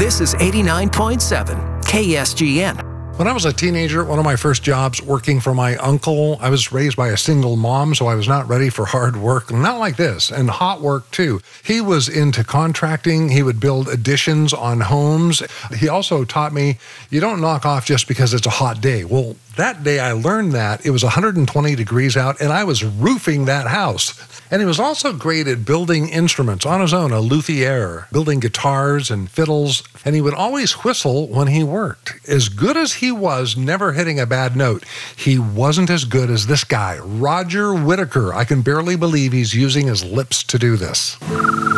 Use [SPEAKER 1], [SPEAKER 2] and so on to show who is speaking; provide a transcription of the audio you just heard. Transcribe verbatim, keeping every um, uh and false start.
[SPEAKER 1] This is eighty-nine point seven K S G N.
[SPEAKER 2] When I was a teenager, one of my first jobs working for my uncle, I was raised by a single mom, so I was not ready for hard work. Not like this, and hot work too. He was into contracting. He would build additions on homes. He also taught me, you don't knock off just because it's a hot day. Well, that day I learned that. It was one hundred twenty degrees out, and I was roofing that house. And he was also great at building instruments on his own, a luthier, building guitars and fiddles, and he would always whistle when he worked. As good as he was, never hitting a bad note, he wasn't as good as this guy, Roger Whittaker. I can barely believe he's using his lips to do this.